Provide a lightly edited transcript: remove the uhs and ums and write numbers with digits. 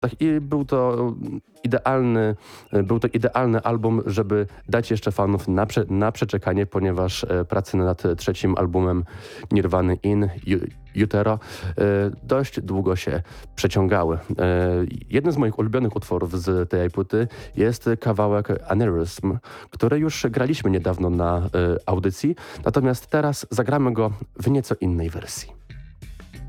Tak, i był to idealny album, żeby dać jeszcze fanów na przeczekanie, ponieważ prace nad trzecim albumem Nirwany In Utero dość długo się przeciągały. Jednym z moich ulubionych utworów z tej płyty jest kawałek Aneurysm, który już graliśmy niedawno na audycji, natomiast teraz zagramy go w nieco innej wersji.